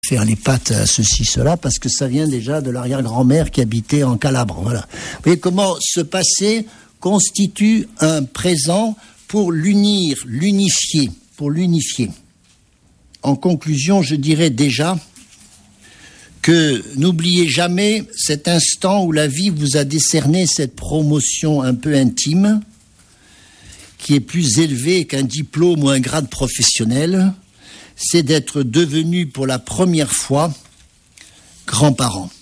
faire les pâtes à ceci, cela, parce que ça vient déjà de l'arrière-grand-mère qui habitait en Calabre. Voilà. Vous voyez comment ce passé constitue un présent pour l'unifier. En conclusion, je dirais déjà que n'oubliez jamais cet instant où la vie vous a décerné cette promotion un peu intime, qui est plus élevée qu'un diplôme ou un grade professionnel, c'est d'être devenu pour la première fois grands-parents.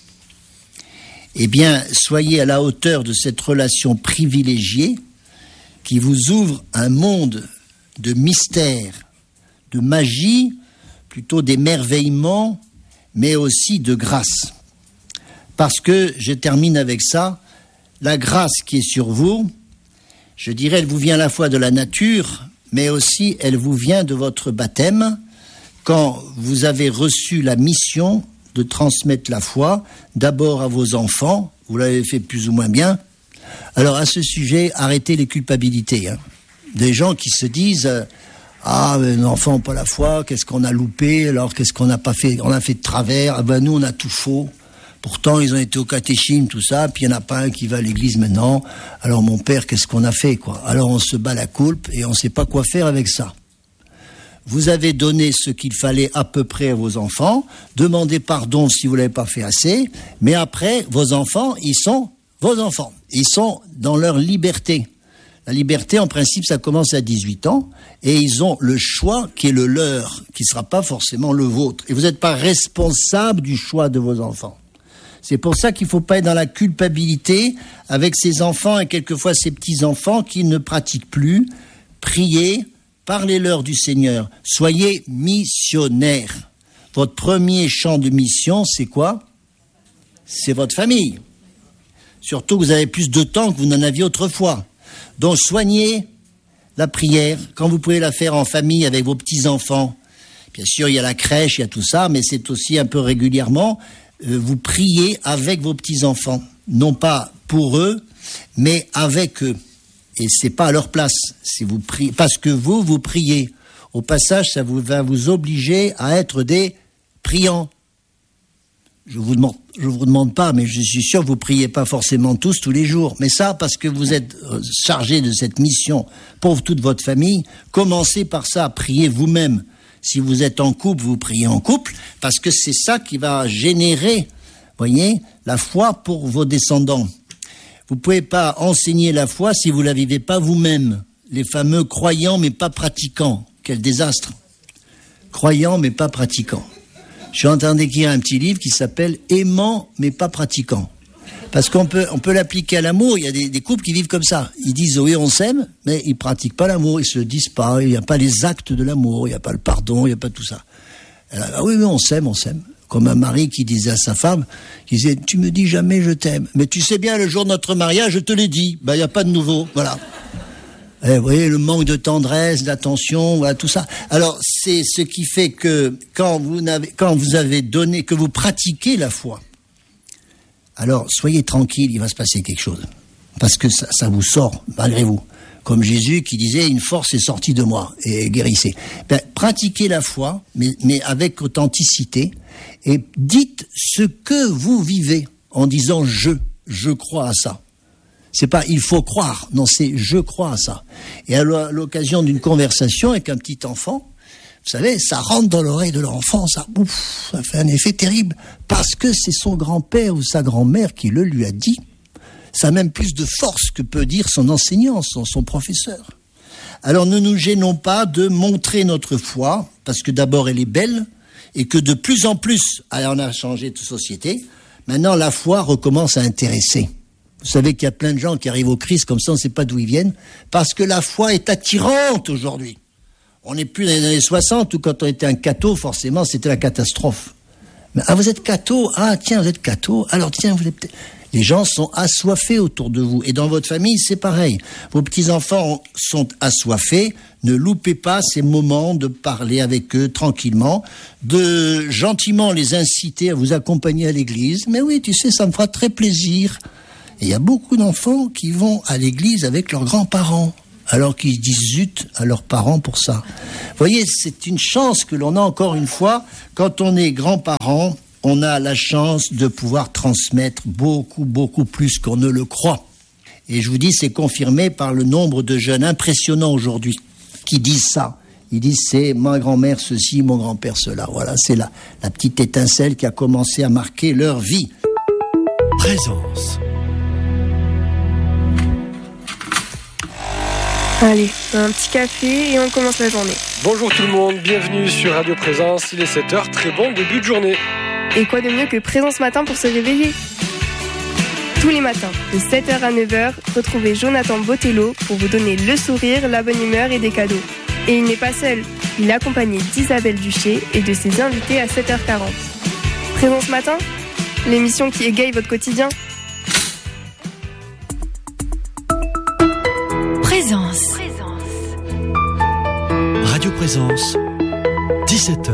Eh bien, soyez à la hauteur de cette relation privilégiée qui vous ouvre un monde de mystère, de magie, plutôt d'émerveillement, mais aussi de grâce. Parce que, je termine avec ça, la grâce qui est sur vous, je dirais, elle vous vient à la fois de la nature, mais aussi elle vous vient de votre baptême, quand vous avez reçu la mission de transmettre la foi, d'abord à vos enfants, vous l'avez fait plus ou moins bien. Alors à ce sujet, arrêtez les culpabilités. Des gens qui se disent « Ah, les enfants n'ont pas la foi, qu'est-ce qu'on a loupé, alors qu'est-ce qu'on n'a pas fait, on a fait de travers, ah ben nous on a tout faux. » Pourtant, ils ont été au catéchisme, tout ça, puis il n'y en a pas un qui va à l'église maintenant. Alors, mon père, qu'est-ce qu'on a fait, quoi? Alors, on se bat la coulpe et on ne sait pas quoi faire avec ça. Vous avez donné ce qu'il fallait à peu près à vos enfants. Demandez pardon si vous ne l'avez pas fait assez. Mais après, vos enfants, ils sont vos enfants. Ils sont dans leur liberté. La liberté, en principe, ça commence à 18 ans. Et ils ont le choix qui est le leur, qui ne sera pas forcément le vôtre. Et vous n'êtes pas responsable du choix de vos enfants. C'est pour ça qu'il ne faut pas être dans la culpabilité avec ses enfants et quelquefois ses petits-enfants qui ne pratiquent plus. Priez, parlez-leur du Seigneur. Soyez missionnaires. Votre premier champ de mission, c'est quoi? C'est votre famille. Surtout que vous avez plus de temps que vous n'en aviez autrefois. Donc soignez la prière quand vous pouvez la faire en famille avec vos petits-enfants. Bien sûr, il y a la crèche, il y a tout ça, mais c'est aussi un peu régulièrement... vous priez avec vos petits-enfants, non pas pour eux, mais avec eux. Et c'est pas à leur place, si vous priez, parce que vous priez. Au passage, ça va vous obliger à être des priants. Je vous demande pas, mais je suis sûr que vous priez pas forcément tous les jours. Mais ça, parce que vous êtes chargé de cette mission pour toute votre famille, commencez par ça, priez vous-même. Si vous êtes en couple, vous priez en couple, parce que c'est ça qui va générer, voyez, la foi pour vos descendants. Vous ne pouvez pas enseigner la foi si vous ne la vivez pas vous-même. Les fameux croyants mais pas pratiquants. Quel désastre. Croyants mais pas pratiquants. Je suis en train d'écrire un petit livre qui s'appelle « Aimant mais pas pratiquant ». Parce qu'on peut l'appliquer à l'amour. Il y a des couples qui vivent comme ça. Ils disent oui, on s'aime, mais ils pratiquent pas l'amour. Ils se disent pas. Il n'y a pas les actes de l'amour. Il n'y a pas le pardon. Il n'y a pas tout ça. Alors, oui, on s'aime. Comme un mari qui disait à sa femme, qui disait tu me dis jamais je t'aime, mais tu sais bien le jour de notre mariage je te l'ai dit. Ben il n'y a pas de nouveau. Voilà. Et vous voyez le manque de tendresse, d'attention, voilà tout ça. Alors c'est ce qui fait que quand vous avez donné, que vous pratiquez la foi. Alors, soyez tranquille, il va se passer quelque chose. Parce que ça vous sort, malgré vous. Comme Jésus qui disait, une force est sortie de moi, et guérissez. Pratiquez la foi, mais avec authenticité, et dites ce que vous vivez, en disant je crois à ça. C'est pas il faut croire, non, c'est je crois à ça. Et à l'occasion d'une conversation avec un petit enfant, vous savez, ça rentre dans l'oreille de l'enfant, ça fait un effet terrible, parce que c'est son grand-père ou sa grand-mère qui le lui a dit. Ça a même plus de force que peut dire son enseignant, son professeur. Alors ne nous gênons pas de montrer notre foi, parce que d'abord elle est belle, et que de plus en plus, on a changé de société, maintenant la foi recommence à intéresser. Vous savez qu'il y a plein de gens qui arrivent au Christ comme ça, on ne sait pas d'où ils viennent, parce que la foi est attirante aujourd'hui. On n'est plus dans les années 60 où quand on était un catho, forcément, c'était la catastrophe. Mais, vous êtes catho? Ah, tiens, vous êtes catho? Alors, tiens, vous êtes... Les gens sont assoiffés autour de vous. Et dans votre famille, c'est pareil. Vos petits-enfants sont assoiffés. Ne loupez pas ces moments de parler avec eux tranquillement, de gentiment les inciter à vous accompagner à l'église. Mais oui, tu sais, ça me fera très plaisir. Et il y a beaucoup d'enfants qui vont à l'église avec leurs grands-parents. alors qu'ils disent zut à leurs parents pour ça. Vous voyez, c'est une chance que l'on a encore une fois. Quand on est grands-parents, on a la chance de pouvoir transmettre beaucoup, beaucoup plus qu'on ne le croit. Et je vous dis, c'est confirmé par le nombre de jeunes impressionnants aujourd'hui qui disent ça. Ils disent, c'est ma grand-mère ceci, mon grand-père cela. Voilà, c'est la petite étincelle qui a commencé à marquer leur vie. Présence. Allez, un petit café et on commence la journée. Bonjour tout le monde, bienvenue sur Radio Présence, il est 7h, très bon début de journée. Et quoi de mieux que Présence Matin pour se réveiller ? Tous les matins, de 7h à 9h, retrouvez Jonathan Botello pour vous donner le sourire, la bonne humeur et des cadeaux. Et il n'est pas seul, il est accompagné d'Isabelle Duché et de ses invités à 7h40. Présence Matin, l'émission qui égaye votre quotidien. Présence. Radio Présence, 17h.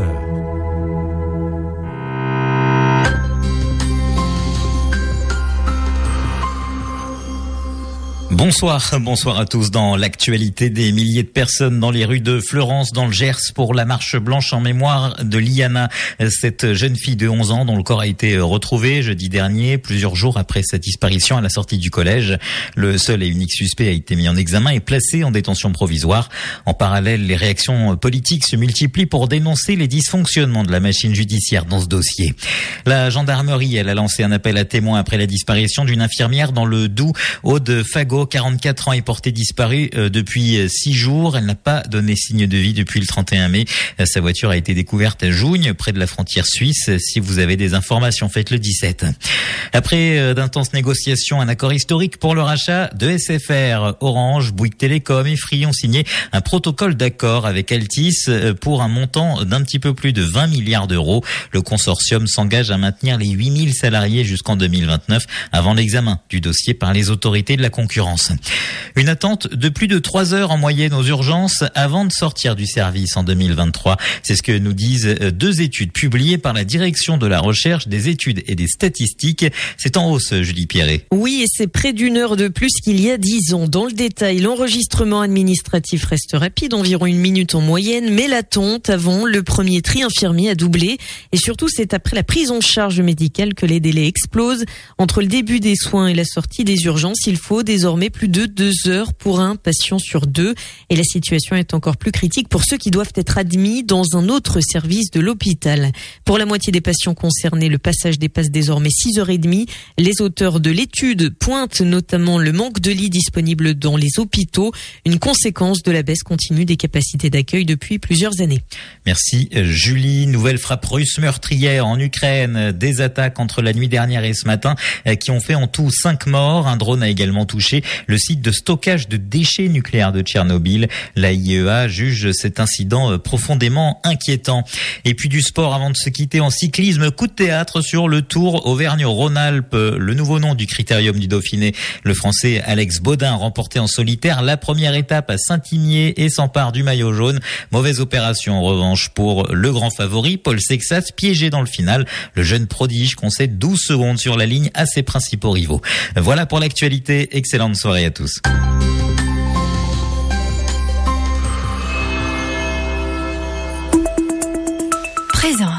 Bonsoir à tous. Dans l'actualité, des milliers de personnes dans les rues de Fleurance, dans le Gers, pour la marche blanche en mémoire de Liana, cette jeune fille de 11 ans dont le corps a été retrouvé jeudi dernier, plusieurs jours après sa disparition à la sortie du collège. Le seul et unique suspect a été mis en examen et placé en détention provisoire. En parallèle, les réactions politiques se multiplient pour dénoncer les dysfonctionnements de la machine judiciaire dans ce dossier. La gendarmerie, elle a lancé un appel à témoins après la disparition d'une infirmière dans le Doubs. Aude Fagot, 44 ans, est portée disparue depuis 6 jours. Elle n'a pas donné signe de vie depuis le 31 mai. Sa voiture a été découverte à Jougne, près de la frontière suisse. Si vous avez des informations, faites le 17. Après d'intenses négociations, un accord historique pour le rachat de SFR. Orange, Bouygues Télécom et Free ont signé un protocole d'accord avec Altice pour un montant d'un petit peu plus de 20 milliards d'euros. Le consortium s'engage à maintenir les 8000 salariés jusqu'en 2029 avant l'examen du dossier par les autorités de la concurrence. Une attente de plus de 3 heures en moyenne aux urgences avant de sortir du service en 2023. C'est ce que nous disent 2 études publiées par la Direction de la Recherche, des Études et des Statistiques. C'est en hausse, Julie Pierret. Oui, et c'est près d'1 heure de plus qu'il y a 10 ans. Dans le détail, l'enregistrement administratif reste rapide, environ 1 minute en moyenne, mais l'attente avant le premier tri infirmier a doublé. Et surtout, c'est après la prise en charge médicale que les délais explosent. Entre le début des soins et la sortie des urgences, il faut désormais plus de 2 heures pour un patient sur 2. Et la situation est encore plus critique pour ceux qui doivent être admis dans un autre service de l'hôpital. Pour la moitié des patients concernés, le passage dépasse désormais 6h30. Les auteurs de l'étude pointent notamment le manque de lits disponibles dans les hôpitaux, une conséquence de la baisse continue des capacités d'accueil depuis plusieurs années. Merci Julie. Nouvelle frappe russe meurtrière en Ukraine. Des attaques entre la nuit dernière et ce matin qui ont fait en tout 5 morts. Un drone a également touché le site de stockage de déchets nucléaires de Tchernobyl. La IEA juge cet incident profondément inquiétant. Et puis du sport avant de se quitter en cyclisme. Coup de théâtre sur le Tour Auvergne-Rhône-Alpes. Le nouveau nom du Critérium du Dauphiné. Le Français Alex Baudin remporté en solitaire la première étape à Saint-Imier et s'empare du maillot jaune. Mauvaise opération en revanche pour le grand favori Paul Sexas, piégé dans le final. Le jeune prodige concède 12 secondes sur la ligne à ses principaux rivaux. Voilà pour l'actualité. Excellente soirée à tous. Présence.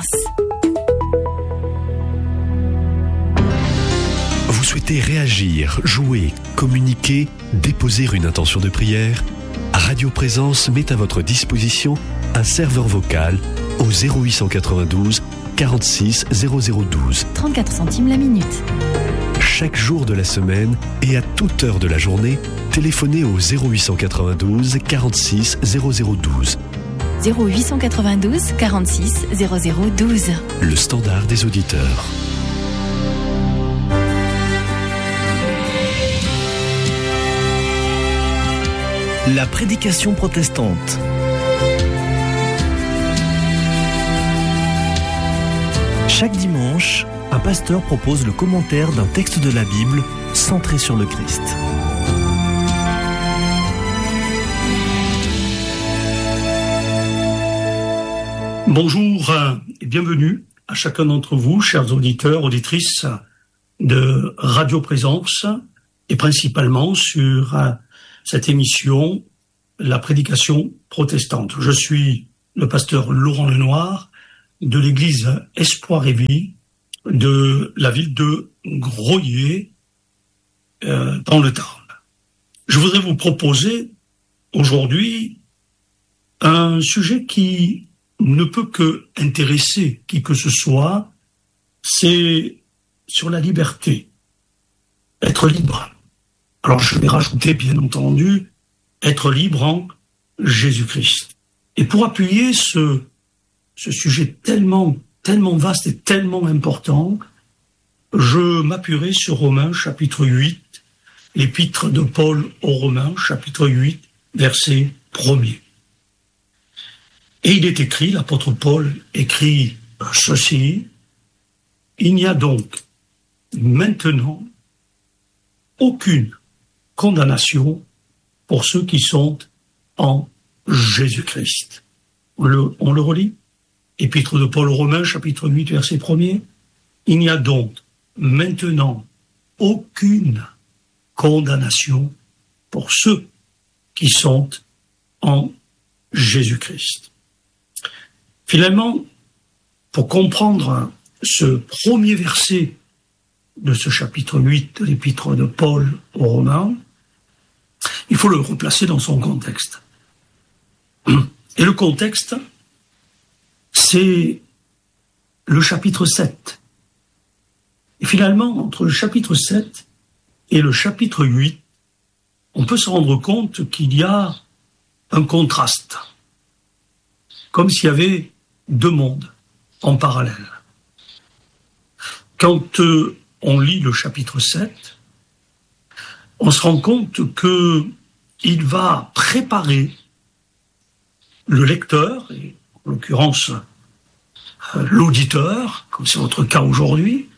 Vous souhaitez réagir, jouer, communiquer, déposer une intention de prière ? Radio Présence met à votre disposition un serveur vocal au 0892 46 0012. 34 centimes la minute. Chaque jour de la semaine et à toute heure de la journée, téléphonez au 0892 46 0012. 0892 46 0012. Le standard des auditeurs. La prédication protestante. Chaque dimanche, un pasteur propose le commentaire d'un texte de la Bible centré sur le Christ. Bonjour et bienvenue à chacun d'entre vous, chers auditeurs, auditrices de Radio Présence, et principalement sur cette émission la prédication protestante. Je suis le pasteur Laurent Lenoir de l'église Espoir et Vie de la ville de Groyer, dans le Tarn. Je voudrais vous proposer aujourd'hui un sujet qui ne peut que intéresser qui que ce soit, c'est sur la liberté, être libre. Alors je vais rajouter bien entendu, être libre en Jésus-Christ. Et pour appuyer ce sujet tellement vaste et tellement important, je m'appuierai sur Romains chapitre 8, l'épître de Paul aux Romains chapitre 8, verset 1er. Et il est écrit, l'apôtre Paul écrit ceci: il n'y a donc maintenant aucune condamnation pour ceux qui sont en Jésus-Christ. On le relit. Épître de Paul aux Romains, chapitre 8, verset 1er. Il n'y a donc maintenant aucune condamnation pour ceux qui sont en Jésus-Christ. Finalement, pour comprendre ce premier verset de ce chapitre 8 de l'épître de Paul aux Romains, il faut le replacer dans son contexte. Et le contexte, c'est le chapitre 7. Et finalement, entre le chapitre 7 et le chapitre 8, on peut se rendre compte qu'il y a un contraste, comme s'il y avait deux mondes en parallèle. Quand on lit le chapitre 7, on se rend compte qu'il va préparer le lecteur, et en l'occurrence l'auditeur, comme c'est votre cas aujourd'hui,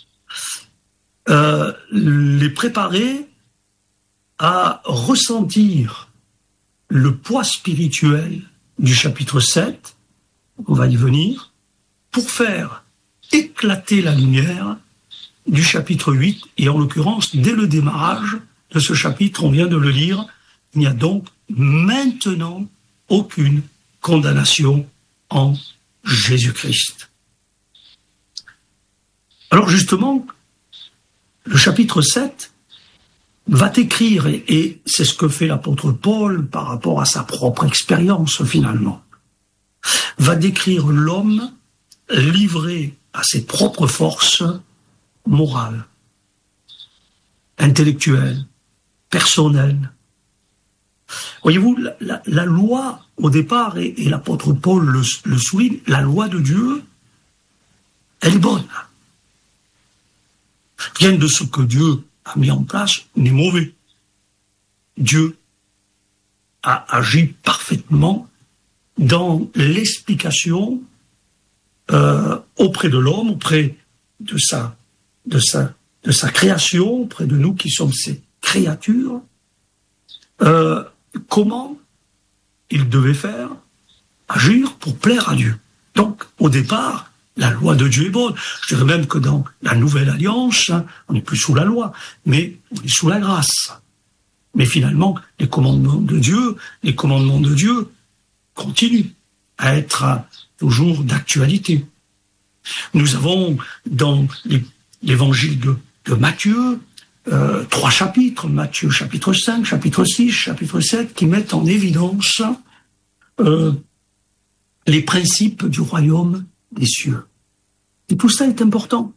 les préparer à ressentir le poids spirituel du chapitre 7, on va y venir, pour faire éclater la lumière du chapitre 8, et en l'occurrence, dès le démarrage de ce chapitre, on vient de le lire, il n'y a donc maintenant aucune condamnation en Jésus-Christ. Alors justement, le chapitre 7 va décrire, et c'est ce que fait l'apôtre Paul par rapport à sa propre expérience finalement, va décrire l'homme livré à ses propres forces morales, intellectuelles, personnelles. Voyez-vous, la loi, au départ, et l'apôtre Paul le souligne, la loi de Dieu, elle est bonne. Rien de ce que Dieu a mis en place n'est mauvais. Dieu a agi parfaitement dans l'explication auprès de l'homme, auprès de sa création, auprès de nous qui sommes ses créatures, comment il devait faire, agir pour plaire à Dieu. Donc, au départ, la loi de Dieu est bonne. Je dirais même que dans la Nouvelle Alliance, on n'est plus sous la loi, mais on est sous la grâce. Mais finalement, les commandements de Dieu continuent à être toujours d'actualité. Nous avons dans l'évangile de Matthieu 3 chapitres, Matthieu chapitre 5, chapitre 6, chapitre 7, qui mettent en évidence les principes du royaume des cieux. Et tout ça est important.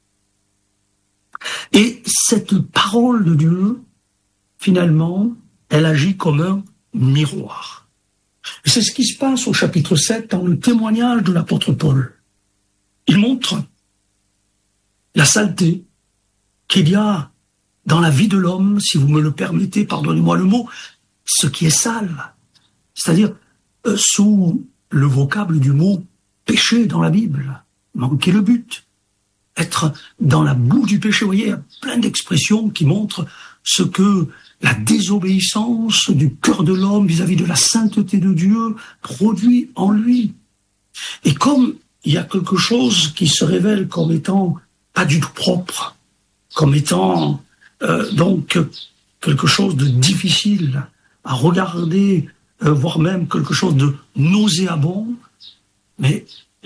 Et cette parole de Dieu, finalement, elle agit comme un miroir. Et c'est ce qui se passe au chapitre 7 dans le témoignage de l'apôtre Paul. Il montre la saleté qu'il y a dans la vie de l'homme, si vous me le permettez, pardonnez-moi le mot, ce qui est sale. C'est-à-dire, sous le vocable du mot péché dans la Bible, manquer le but, être dans la boue du péché. Vous voyez, il y a plein d'expressions qui montrent ce que la désobéissance du cœur de l'homme vis-à-vis de la sainteté de Dieu produit en lui. Et comme il y a quelque chose qui se révèle comme étant pas du tout propre, comme étant donc quelque chose de difficile à regarder, voire même quelque chose de nauséabond. Mais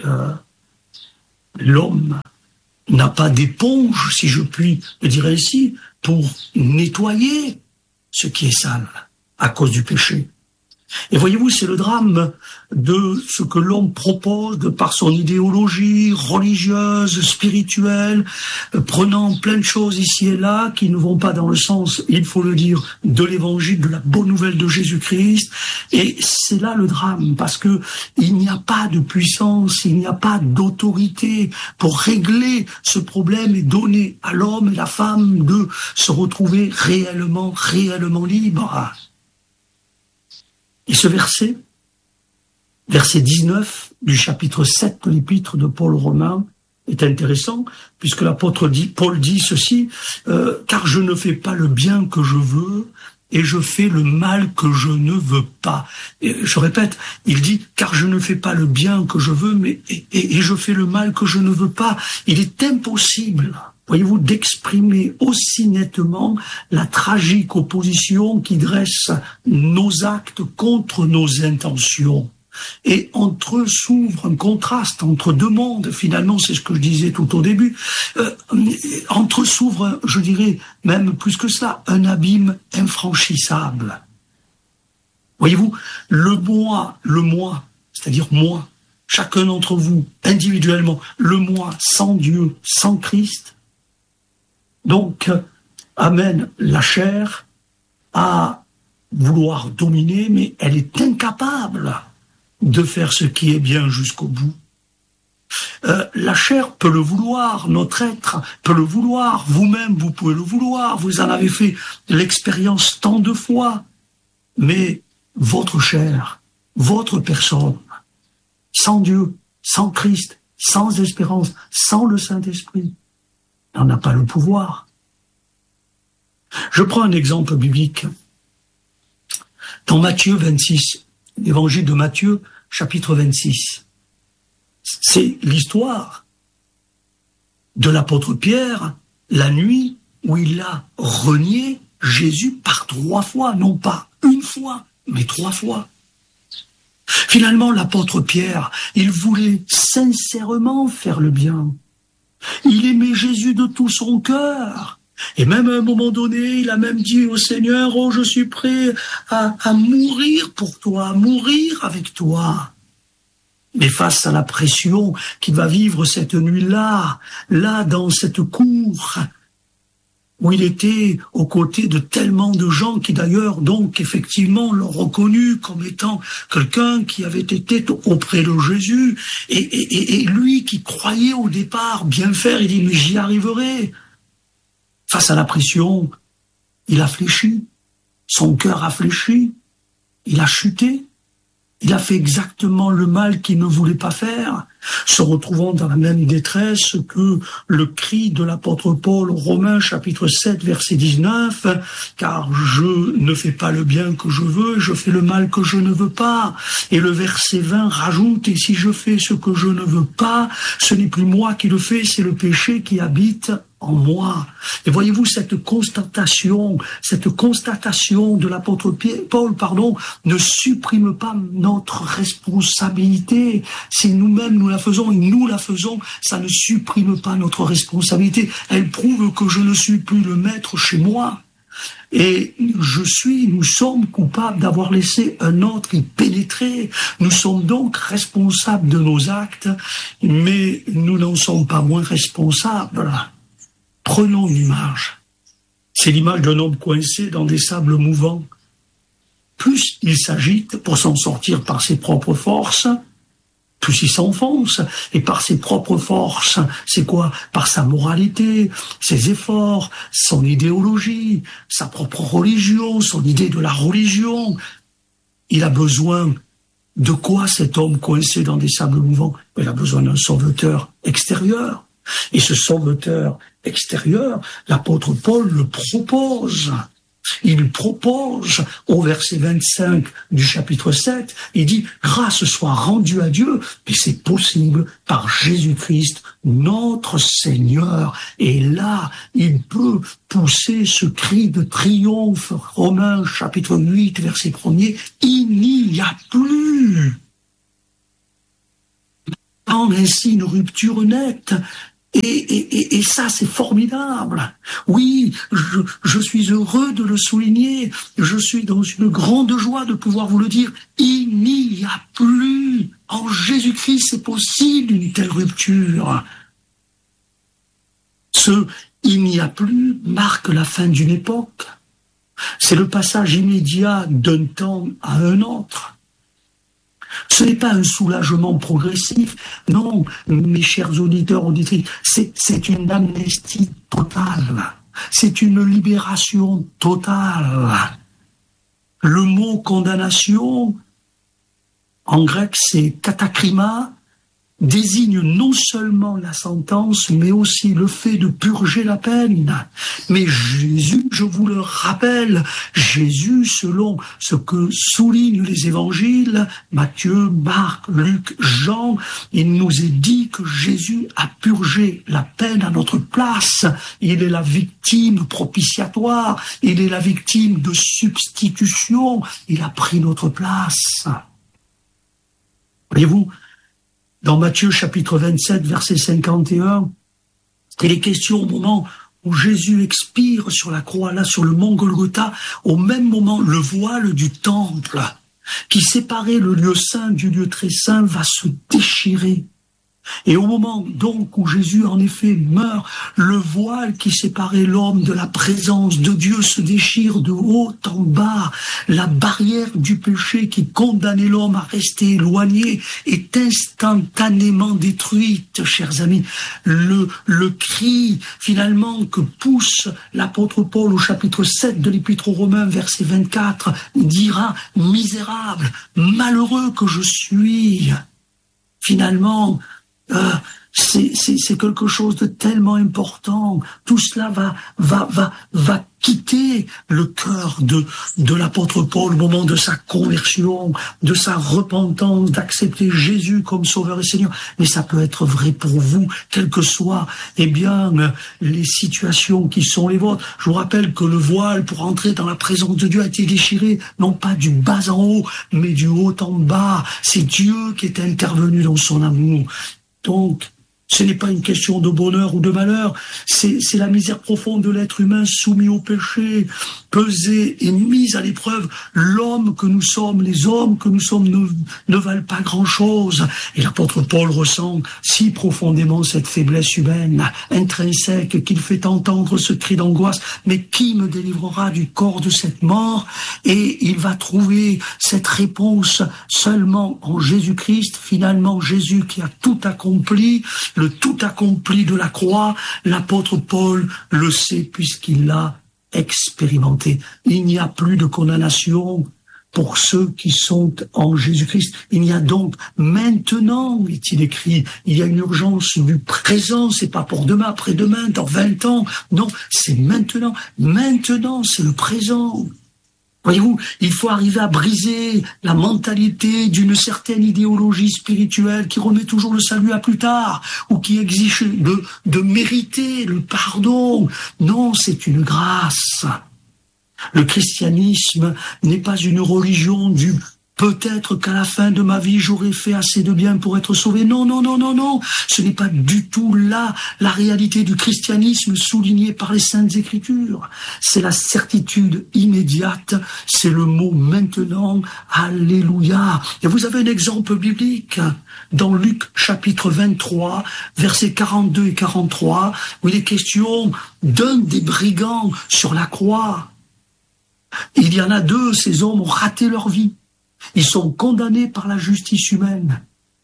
l'homme n'a pas d'éponge, si je puis le dire ainsi, pour nettoyer ce qui est sale à cause du péché. Et voyez-vous, c'est le drame de ce que l'homme propose de par son idéologie religieuse, spirituelle, prenant plein de choses ici et là qui ne vont pas dans le sens, il faut le dire, de l'évangile, de la bonne nouvelle de Jésus-Christ. Et c'est là le drame, parce que il n'y a pas de puissance, il n'y a pas d'autorité pour régler ce problème et donner à l'homme et la femme de se retrouver réellement libres. Et ce verset 19 du chapitre 7 de l'épître de Paul aux Romains est intéressant, puisque l'apôtre Paul dit ceci, car je ne fais pas le bien que je veux, et je fais le mal que je ne veux pas. Et je répète, il dit, car je ne fais pas le bien que je veux, mais et je fais le mal que je ne veux pas. Il est impossible, voyez-vous, d'exprimer aussi nettement la tragique opposition qui dresse nos actes contre nos intentions. Et entre eux s'ouvre un contraste entre deux mondes, finalement, c'est ce que je disais tout au début, entre eux s'ouvre, je dirais, même plus que ça, un abîme infranchissable. Voyez-vous, le moi, c'est-à-dire moi, chacun d'entre vous, individuellement, le moi sans Dieu, sans Christ, donc, amène la chair à vouloir dominer, mais elle est incapable de faire ce qui est bien jusqu'au bout. La chair peut le vouloir, notre être peut le vouloir, vous-même vous pouvez le vouloir, vous en avez fait l'expérience tant de fois, mais votre chair, votre personne, sans Dieu, sans Christ, sans espérance, sans le Saint-Esprit, n'en a pas le pouvoir. Je prends un exemple biblique. Dans Matthieu 26, l'évangile de Matthieu, chapitre 26, c'est l'histoire de l'apôtre Pierre, la nuit où il a renié Jésus par 3 fois, non pas une fois, mais 3 fois. Finalement, l'apôtre Pierre, il voulait sincèrement faire le bien. Il aimait Jésus de tout son cœur. Et même à un moment donné, il a même dit au Seigneur, « Oh, je suis prêt à mourir pour toi, à mourir avec toi. » Mais face à la pression qu'il va vivre cette nuit-là, là dans cette cour, où il était aux côtés de tellement de gens qui d'ailleurs, donc, effectivement, l'ont reconnu comme étant quelqu'un qui avait été auprès de Jésus, et lui qui croyait au départ bien faire, il dit, mais j'y arriverai. Face à la pression, il a fléchi, son cœur a fléchi, il a chuté, il a fait exactement le mal qu'il ne voulait pas faire, se retrouvant dans la même détresse que le cri de l'apôtre Paul aux Romains, chapitre 7, verset 19, « Car je ne fais pas le bien que je veux, je fais le mal que je ne veux pas. » Et le verset 20 rajoute, « Et si je fais ce que je ne veux pas, ce n'est plus moi qui le fais, c'est le péché qui habite en moi. » Et voyez-vous, cette constatation de l'apôtre Paul, ne supprime pas notre responsabilité. Si nous-mêmes nous la faisons et nous la faisons, ça ne supprime pas notre responsabilité. Elle prouve que je ne suis plus le maître chez moi. Et nous sommes coupables d'avoir laissé un autre y pénétrer. Nous sommes donc responsables de nos actes, mais nous n'en sommes pas moins responsables. Prenons une image. C'est l'image d'un homme coincé dans des sables mouvants. Plus il s'agite pour s'en sortir par ses propres forces, plus il s'enfonce. Et par ses propres forces, c'est quoi? Par sa moralité, ses efforts, son idéologie, sa propre religion, son idée de la religion. Il a besoin de quoi, cet homme coincé dans des sables mouvants? Il a besoin d'un sauveteur extérieur. Et ce sauveteur extérieur, l'apôtre Paul le propose. Il propose, au verset 25 du chapitre 7, il dit « Grâce soit rendue à Dieu, mais c'est possible par Jésus-Christ, notre Seigneur. » Et là, il peut pousser ce cri de triomphe. Romains chapitre 8, verset 1er, « Il n'y a plus !» Ainsi une rupture nette. Et ça, c'est formidable. Oui, je suis heureux de le souligner. Je suis dans une grande joie de pouvoir vous le dire. Il n'y a plus. En Jésus-Christ, c'est possible une telle rupture. Ce « il n'y a plus » marque la fin d'une époque. C'est le passage immédiat d'un temps à un autre. Ce n'est pas un soulagement progressif, non, mes chers auditeurs, auditrices, c'est une amnistie totale, c'est une libération totale. Le mot condamnation, en grec c'est katakrima, désigne non seulement la sentence, mais aussi le fait de purger la peine. Mais Jésus, je vous le rappelle, Jésus, selon ce que soulignent les évangiles, Matthieu, Marc, Luc, Jean, il nous est dit que Jésus a purgé la peine à notre place. Il est la victime propitiatoire, il est la victime de substitution, il a pris notre place. Voyez-vous, dans Matthieu chapitre 27, verset 51, il est question au moment où Jésus expire sur la croix, là sur le mont Golgotha, au même moment, le voile du temple qui séparait le lieu saint du lieu très saint va se déchirer. Et au moment donc où Jésus en effet meurt, le voile qui séparait l'homme de la présence de Dieu se déchire de haut en bas. La barrière du péché qui condamnait l'homme à rester éloigné est instantanément détruite, chers amis. Le cri finalement que pousse l'apôtre Paul au chapitre 7 de l'Épître aux Romains, verset 24, dira « Misérable, malheureux que je suis ». Finalement, c'est quelque chose de tellement important. Tout cela va quitter le cœur de l'apôtre Paul au moment de sa conversion, de sa repentance, d'accepter Jésus comme Sauveur et Seigneur. Mais ça peut être vrai pour vous, quelles que soient, les situations qui sont les vôtres. Je vous rappelle que le voile pour entrer dans la présence de Dieu a été déchiré, non pas du bas en haut, mais du haut en bas. C'est Dieu qui est intervenu dans son amour. Donc, ce n'est pas une question de bonheur ou de malheur, c'est la misère profonde de l'être humain soumis au péché, pesé et mis à l'épreuve. L'homme que nous sommes, les hommes que nous sommes ne valent pas grand-chose. Et l'apôtre Paul ressent si profondément cette faiblesse humaine, intrinsèque, qu'il fait entendre ce cri d'angoisse. Mais qui me délivrera du corps de cette mort? Et il va trouver cette réponse seulement en Jésus-Christ. Finalement, Jésus qui a tout accompli, le tout accompli de la croix, l'apôtre Paul le sait puisqu'il l'a expérimenté. Il n'y a plus de condamnation pour ceux qui sont en Jésus-Christ. Il y a donc maintenant, est-il écrit, il y a une urgence du présent, c'est pas pour demain, après-demain, dans 20 ans. Non, c'est maintenant. Maintenant, c'est le présent. Voyez-vous, il faut arriver à briser la mentalité d'une certaine idéologie spirituelle qui remet toujours le salut à plus tard ou qui exige de mériter le pardon. Non, c'est une grâce. Le christianisme n'est pas une religion du peut-être qu'à la fin de ma vie, j'aurai fait assez de bien pour être sauvé. Non, non, non, non, non. Ce n'est pas du tout là la réalité du christianisme soulignée par les Saintes Écritures. C'est la certitude immédiate. C'est le mot maintenant. Alléluia. Et vous avez un exemple biblique dans Luc chapitre 23, versets 42 et 43, où il est question d'un des brigands sur la croix. Il y en a deux, ces hommes ont raté leur vie. Ils sont condamnés par la justice humaine.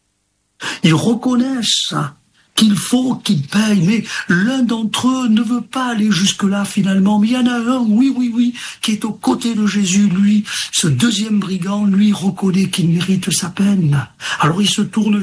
Ils reconnaissent qu'il faut qu'ils payent, mais l'un d'entre eux ne veut pas aller jusque-là finalement. Mais il y en a un, oui, qui est aux côtés de Jésus. Lui, ce deuxième brigand, lui, reconnaît qu'il mérite sa peine. Alors il se tourne